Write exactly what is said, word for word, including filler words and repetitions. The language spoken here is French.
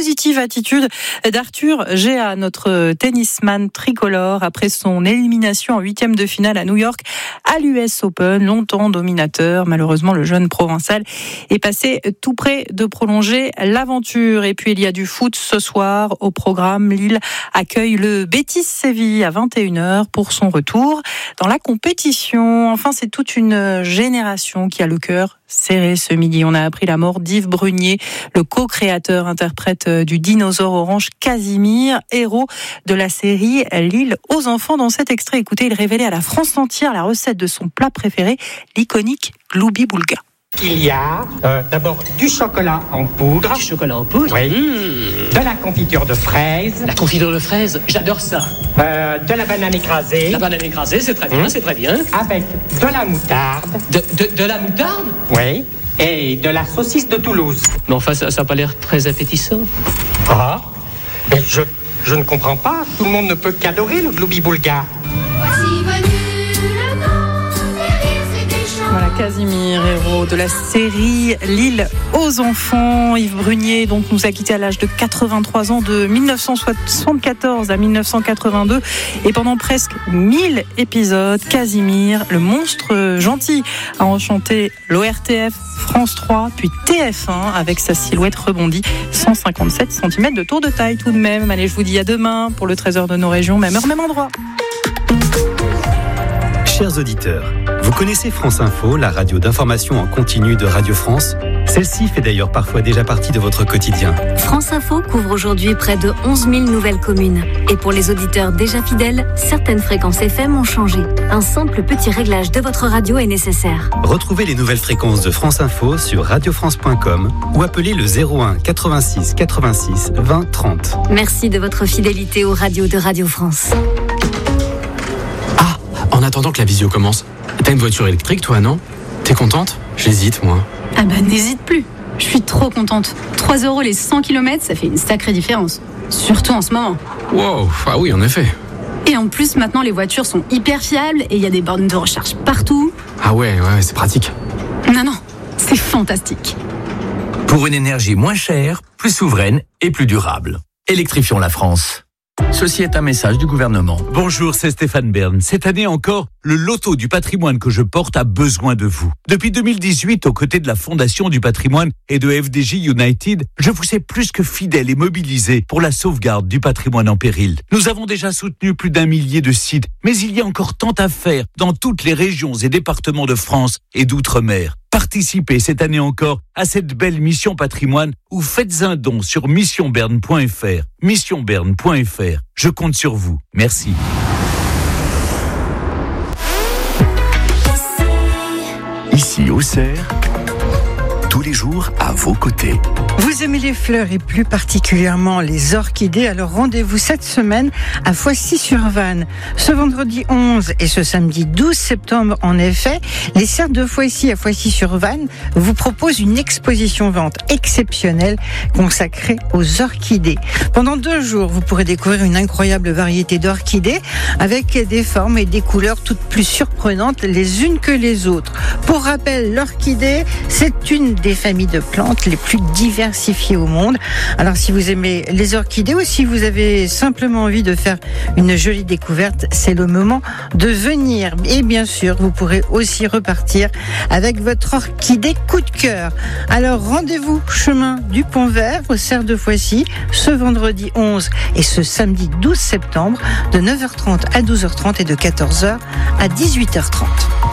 positive attitude d'Arthur Géa, notre tennisman tricolore, après son élimination en huitième de finale à New York à l'U S Open, longtemps dominateur. Malheureusement, le jeune provençal est passé tout près de prolonger l'aventure. Et puis, il y a du foot ce soir au programme. Lille accueille le Betis Séville à vingt et une heures pour son retour dans la compétition. Enfin, c'est toute une génération qui a le cœur serré ce midi. On a appris la mort d'Yves Brunier, le co-créateur, interprète du dinosaure orange Casimir, héros de la série L'île aux enfants. Dans cet extrait, écoutez, il révélait à la France entière la recette de son plat préféré, l'iconique Gloubi Boulga. Il y a euh, d'abord du chocolat en poudre. Du chocolat en poudre. Oui. Mmh. De la confiture de fraises. La confiture de fraises, j'adore ça. Euh, de la banane écrasée. La banane écrasée, c'est très bien, mmh. c'est très bien. Avec de la moutarde. De, de, de la moutarde ? Oui. Et de la saucisse de Toulouse. Mais enfin, ça n'a pas l'air très appétissant. Ah, mais je, je ne comprends pas. Tout le monde ne peut qu'adorer le Gloubi Boulga. Voici venu le temps des rires et des chants. Voilà, Casimir, héros de la série L'île aux enfants. Yves Brunier donc nous a quittés à l'âge de quatre-vingt-trois ans, de dix-neuf cent soixante-quatorze à dix-neuf cent quatre-vingt-deux, et pendant presque mille épisodes, Casimir, le monstre gentil, a enchanté l'O R T F, France trois, puis T F un avec sa silhouette rebondie, cent cinquante-sept centimètres de tour de taille tout de même. Allez, je vous dis à demain pour le trésor de nos régions, même heure, même endroit. Chers auditeurs, vous connaissez France Info, la radio d'information en continu de Radio France ? Celle-ci fait d'ailleurs parfois déjà partie de votre quotidien. France Info couvre aujourd'hui près de onze mille nouvelles communes. Et pour les auditeurs déjà fidèles, certaines fréquences F M ont changé. Un simple petit réglage de votre radio est nécessaire. Retrouvez les nouvelles fréquences de France Info sur radio france point com ou appelez le zéro un quatre-vingt-six quatre-vingt-six vingt trente. Merci de votre fidélité aux radios de Radio France. Ah, en attendant que la visio commence, t'as une voiture électrique toi, non ? T'es contente ? J'hésite, moi. Ah bah n'hésite plus, je suis trop contente. trois euros les cent kilomètres, ça fait une sacrée différence. Surtout en ce moment. Wow, ah oui, en effet. Et en plus, maintenant, les voitures sont hyper fiables et il y a des bornes de recharge partout. Ah ouais, ouais, c'est pratique. Non, non, c'est fantastique. Pour une énergie moins chère, plus souveraine et plus durable. Électrifions la France. Ceci est un message du gouvernement. Bonjour, c'est Stéphane Bern. Cette année encore, le loto du patrimoine que je porte a besoin de vous. Depuis deux mille dix-huit, aux côtés de la Fondation du patrimoine et de F D J United, je vous ai plus que fidèle et mobilisé pour la sauvegarde du patrimoine en péril. Nous avons déjà soutenu plus d'un millier de sites, mais il y a encore tant à faire dans toutes les régions et départements de France et d'outre-mer. Participez cette année encore à cette belle mission patrimoine ou faites un don sur mission berne point f r. mission berne point f r. Je compte sur vous. Merci. Ici Auxerre, tous les jours à vos côtés. Vous aimez les fleurs et plus particulièrement les orchidées, alors rendez-vous cette semaine à Foissy-sur-Vanne. Ce vendredi onze et ce samedi douze septembre, en effet, les Serres de Foissy à Foissy-sur-Vanne vous proposent une exposition-vente exceptionnelle consacrée aux orchidées. Pendant deux jours, vous pourrez découvrir une incroyable variété d'orchidées avec des formes et des couleurs toutes plus surprenantes les unes que les autres. Pour rappel, l'orchidée, c'est une des familles de plantes les plus diversifiées au monde. Alors si vous aimez les orchidées ou si vous avez simplement envie de faire une jolie découverte, c'est le moment de venir. Et bien sûr, vous pourrez aussi repartir avec votre orchidée coup de cœur. Alors rendez-vous chemin du Pont Vert aux Serres de Foissy ce vendredi onze et ce samedi douze septembre de neuf heures trente à douze heures trente et de quatorze heures à dix-huit heures trente.